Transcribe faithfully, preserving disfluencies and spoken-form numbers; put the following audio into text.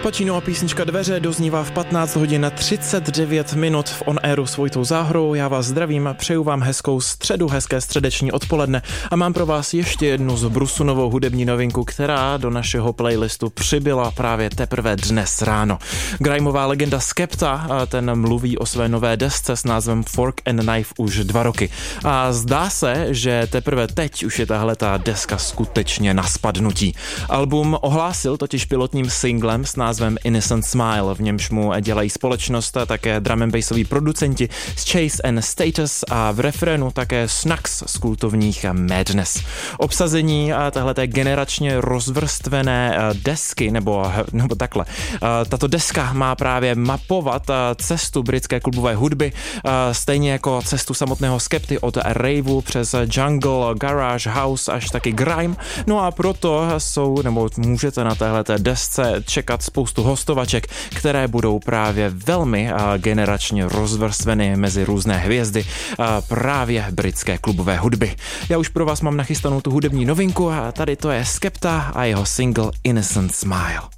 Pacino a písnička Dveře doznívá v patnáct hodin třicet devět minut v On Airu s Vojtou Záhrou. Já vás zdravím, přeju vám hezkou středu, hezké středeční odpoledne a mám pro vás ještě jednu zbrusunovou hudební novinku, která do našeho playlistu přibyla právě teprve dnes ráno. Grimeová legenda Skepta, ten mluví o své nové desce s názvem Fork and Knife už dva roky. A zdá se, že teprve teď už je tahle ta deska skutečně na spadnutí. Album ohlásil totiž pilotním singlem s názvem Innocent Smile, v němž mu dělají společnost a také drum and bassoví producenti z Chase and Status a v refrénu také Snacks z kultovních Madness. Obsazení téhleté generačně rozvrstvené desky, nebo, nebo takhle. Tato deska má právě mapovat cestu britské klubové hudby, stejně jako cestu samotného Skepty od raveu přes jungle, garage, house až taky grime. No a proto jsou, nebo můžete na téhleté desce čekat spoustu hostovaček, které budou právě velmi generačně rozvrstveny mezi různé hvězdy právě britské klubové hudby. Já už pro vás mám nachystanou tu hudební novinku a tady to je Skepta a jeho single Innocent Smile.